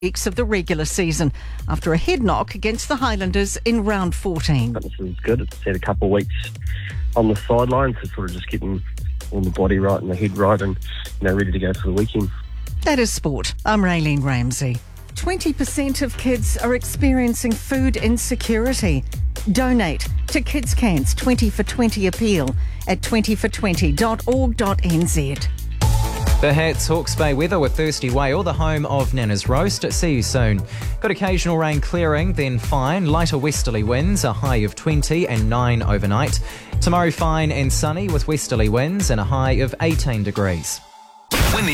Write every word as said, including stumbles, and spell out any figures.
weeks of the regular season after a head knock against the Highlanders in round fourteen. Fitness is good. It's had a couple of weeks on the sidelines to sort of just getting all the body right and the head right and, you know, ready to go for the weekend. That is sport. I'm Raylene Ramsey. twenty percent of kids are experiencing food insecurity. Donate to Kids Can's twenty for twenty appeal at twenty for twenty dot org dot n z. The Hats Hawke's Bay weather with Thirsty Whale, the home of Nana's Roast. See you soon. Got occasional rain clearing, then fine. Lighter westerly winds, a high of twenty and nine overnight. Tomorrow fine and sunny with westerly winds and a high of eighteen degrees.